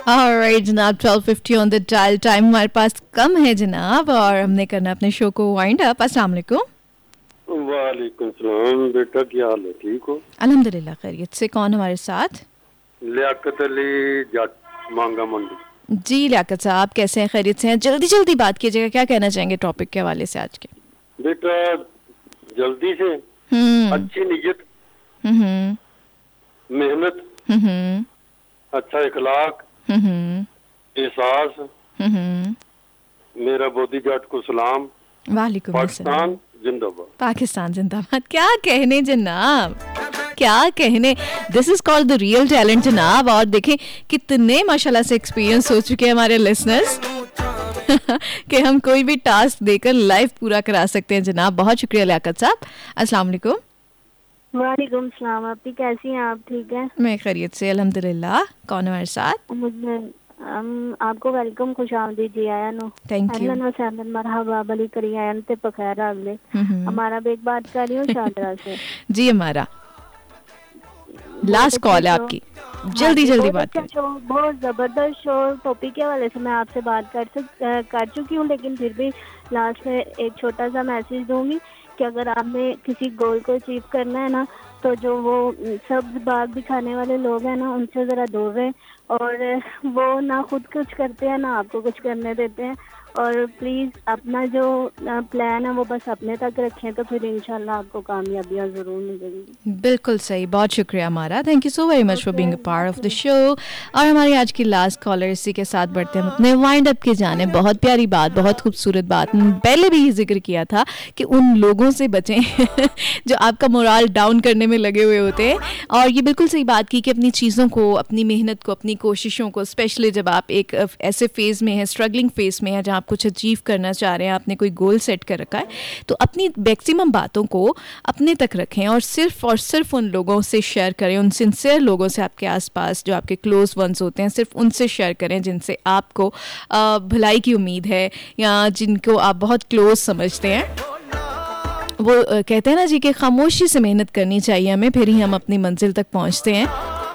Alright जनाब, 12:50 on the dial time हमारे पास कम है जनाब, और हमने करना अपने शो को वाइंड अप। अस्सलाम वालेकुम। वालेकुम सलाम बेटा, क्या हाल है? ठीक हो? अल्हम्दुलिल्लाह खैरियत से। कौन हमारे साथ? लियाकत अली जट मांगा मंडी। जी लियाकत साहब, कैसे हैं? खैरियत से हैं? जल्दी जल्दी बात कीजिएगा, क्या कहना चाहेंगे टॉपिक के हवाले से आज के? बेटा जल्दी से अच्छी नीयत, मेहनत, अच्छा इखलाक, एहसास, मेरा बोधी जाट को सलाम। वालेकुम पाकिस्तान जिंदाबाद। पाकिस्तान जिंदाबाद। क्या कहने जनाब, क्या कहने। This is called the real talent जनाब। और देखें कितने माशाल्लाह से एक्सपीरियंस हो चुके हैं हमारे लिसनर्स कि हम कोई भी टास्क देकर लाइव पूरा करा सकते हैं जनाब। बहुत शुक्रिया लियाकत साहब। अस्सलाम वालेकुम। वालेकुम सलाम। आपकी कैसी हैं? आप ठीक हैं? मैं खैरियत से अल्हम्दुलिल्लाह। कौन हमारे साथ? मुझे आपको वेलकम, खुश आमदीद जी आया नो। Thank you. अहलन व सहलन, मरहबा बली करी आयन ते बखैर अगले। हमारा भी एक बात कर रही हूँ शादरा से। जी हमारा लास्ट कॉल है आपकी, जल्दी जल्दी बात करें। बहुत जबरदस्त शो। टॉपिक के हवाले से मैं आपसे बात कर चुकी हूँ, लेकिन फिर भी लास्ट में एक छोटा सा मैसेज दूंगी कि अगर आपने किसी गोल को अचीव करना है ना, तो जो वो सब्ज बाग दिखाने वाले लोग हैं ना, उनसे ज़रा दूर रहें। और वो ना खुद कुछ करते हैं ना आपको कुछ करने देते हैं। और प्लीज़ अपना जो प्लान है वो बस अपने तक रखें, तो फिर इंशाल्लाह आपको कामयाबियाँ ज़रूर मिलेंगी। बिल्कुल सही, बहुत शुक्रिया हमारा। Thank you so very much for being a part of the show. और हमारी आज की लास्ट कॉलर, इसी के साथ बढ़ते हैं हम अपने वाइंड अप की जाने। बहुत प्यारी बात, बहुत खूबसूरत बात। पहले भी ये जिक्र किया था कि उन लोगों से बचें जो आपका मोराल डाउन करने में लगे हुए होते हैं। और ये बिल्कुल सही बात की कि अपनी चीज़ों को, अपनी मेहनत को, अपनी कोशिशों को, स्पेशली जब आप एक ऐसे फेज़ में हैं, स्ट्रगलिंग फेज़ में है, जहाँ आप कुछ अचीव करना चाह रहे हैं, आपने कोई गोल सेट कर रखा है, तो अपनी मैक्सिमम बातों को अपने तक रखें और सिर्फ उन लोगों से शेयर करें, उन सिंसियर लोगों से, आपके आसपास जो आपके क्लोज वंस होते हैं, सिर्फ उनसे शेयर करें जिनसे आपको भलाई की उम्मीद है या जिनको आप बहुत क्लोज समझते हैं। वो कहते हैं ना जी कि खामोशी से मेहनत करनी चाहिए हमें, फिर ही हम अपनी मंजिल तक पहुंचते हैं।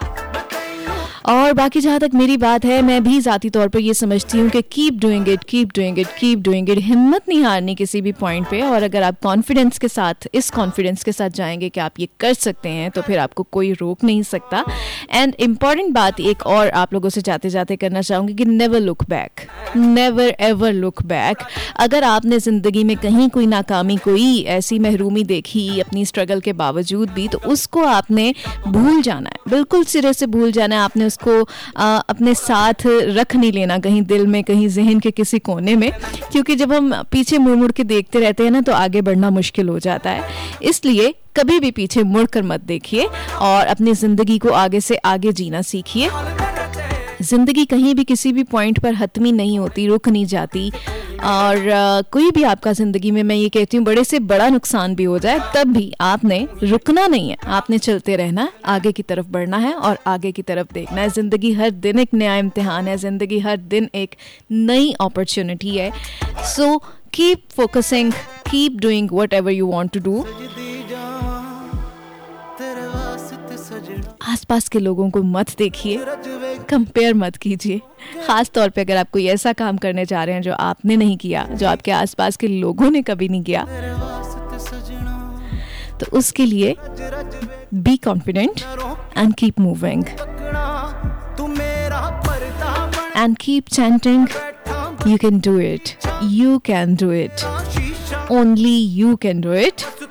और बाकी जहाँ तक मेरी बात है, मैं भी ज़ाती तौर पर ये समझती हूँ कि keep doing it, keep doing it, keep doing it. हिम्मत नहीं हारनी किसी भी पॉइंट पे। और अगर आप कॉन्फिडेंस के साथ, इस कॉन्फिडेंस के साथ जाएंगे कि आप ये कर सकते हैं, तो फिर आपको कोई रोक नहीं सकता। एंड इम्पॉर्टेंट बात एक और आप लोगों से जाते जाते करना चाहूँगी कि never look back, never ever look back. अगर आपने ज़िंदगी में कहीं कोई नाकामी, कोई ऐसी महरूमी देखी अपनी स्ट्रगल के बावजूद भी, तो उसको आपने भूल जाना है, बिल्कुल सिरे से भूल जाना है। आपने उसको अपने साथ रख नहीं लेना कहीं दिल में, कहीं जहन के किसी कोने में, क्योंकि जब हम पीछे मुड़ मुड़ के देखते रहते हैं ना, तो आगे बढ़ना मुश्किल हो जाता है। इसलिए कभी भी पीछे मुड़ कर मत देखिए और अपनी ज़िंदगी को आगे से आगे जीना सीखिए। ज़िंदगी कहीं भी किसी भी पॉइंट पर हतमी नहीं होती, रुक नहीं जाती। और कोई भी आपका ज़िंदगी में, मैं ये कहती हूँ, बड़े से बड़ा नुकसान भी हो जाए, तब भी आपने रुकना नहीं है, आपने चलते रहना है, आगे की तरफ बढ़ना है और आगे की तरफ देखना है। ज़िंदगी हर दिन एक नया इम्तिहान है, ज़िंदगी हर दिन एक नई अपॉर्चुनिटी है। So keep focusing, keep doing what ever you want to do. आसपास के लोगों को मत देखिए, कंपेयर मत कीजिए। ख़ास तौर पे अगर आप कोई ऐसा काम करने जा रहे हैं जो आपने नहीं किया, जो आपके आसपास के लोगों ने कभी नहीं किया, तो उसके लिए be confident and keep moving and keep chanting, you can do it, you can do it, only you can do it.